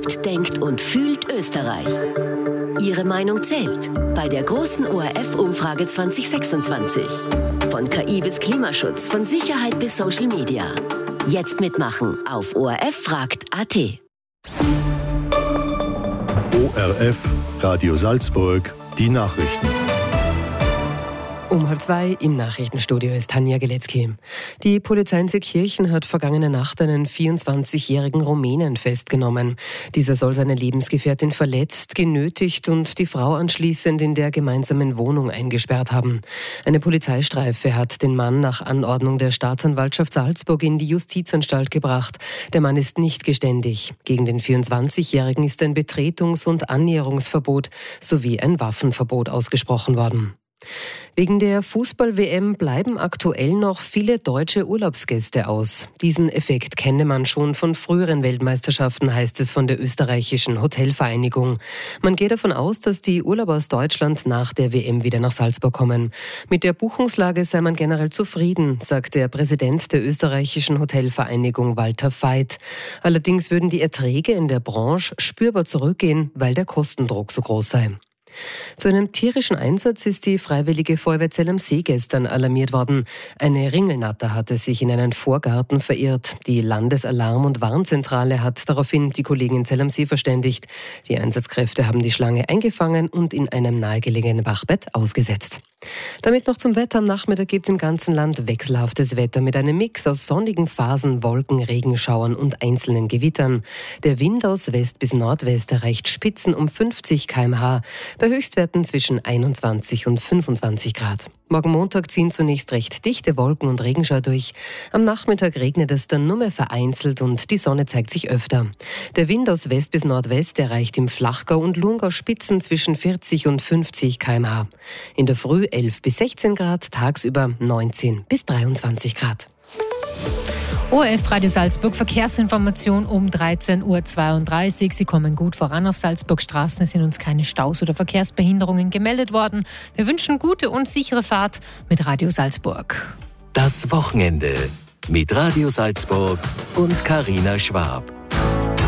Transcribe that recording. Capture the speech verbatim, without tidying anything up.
Lebt, denkt und fühlt Österreich. Ihre Meinung zählt bei der großen O R F-Umfrage zwanzig sechsundzwanzig. Von K I bis Klimaschutz, von Sicherheit bis Social Media. Jetzt mitmachen auf O R F fragt punkt a t. O R F, Radio Salzburg, die Nachrichten. Um halb zwei im Nachrichtenstudio ist Tanja Geletzky. Die Polizei in Seekirchen hat vergangene Nacht einen vierundzwanzigjährigen Rumänen festgenommen. Dieser soll seine Lebensgefährtin verletzt, genötigt und die Frau anschließend in der gemeinsamen Wohnung eingesperrt haben. Eine Polizeistreife hat den Mann nach Anordnung der Staatsanwaltschaft Salzburg in die Justizanstalt gebracht. Der Mann ist nicht geständig. Gegen den vierundzwanzigjährigen ist ein Betretungs- und Annäherungsverbot sowie ein Waffenverbot ausgesprochen worden. Wegen der Fußball-W M bleiben aktuell noch viele deutsche Urlaubsgäste aus. Diesen Effekt kenne man schon von früheren Weltmeisterschaften, heißt es von der österreichischen Hotelvereinigung. Man geht davon aus, dass die Urlauber aus Deutschland nach der W M wieder nach Salzburg kommen. Mit der Buchungslage sei man generell zufrieden, sagt der Präsident der österreichischen Hotelvereinigung Walter Veit. Allerdings würden die Erträge in der Branche spürbar zurückgehen, weil der Kostendruck so groß sei. Zu einem tierischen Einsatz ist die Freiwillige Feuerwehr Zell am See gestern alarmiert worden. Eine Ringelnatter hatte sich in einen Vorgarten verirrt. Die Landesalarm- und Warnzentrale hat daraufhin die Kollegen in Zell am See verständigt. Die Einsatzkräfte haben die Schlange eingefangen und in einem nahegelegenen Bachbett ausgesetzt. Damit noch zum Wetter. Am Nachmittag gibt es im ganzen Land wechselhaftes Wetter mit einem Mix aus sonnigen Phasen, Wolken, Regenschauern und einzelnen Gewittern. Der Wind aus West bis Nordwest erreicht Spitzen um fünfzig Kilometer pro Stunde, bei Höchstwerten zwischen einundzwanzig und fünfundzwanzig Grad. Morgen Montag ziehen zunächst recht dichte Wolken und Regenschauer durch. Am Nachmittag regnet es dann nur mehr vereinzelt und die Sonne zeigt sich öfter. Der Wind aus West bis Nordwest erreicht im Flachgau und Lungau Spitzen zwischen vierzig und fünfzig Kilometer pro Stunde. In der Früh elf bis sechzehn Grad, tagsüber neunzehn bis dreiundzwanzig Grad. O R F Radio Salzburg, Verkehrsinformation um dreizehn Uhr zweiunddreißig. Sie kommen gut voran auf Salzburg Straßen. Es sind uns keine Staus oder Verkehrsbehinderungen gemeldet worden. Wir wünschen gute und sichere Fahrt mit Radio Salzburg. Das Wochenende mit Radio Salzburg und Carina Schwab.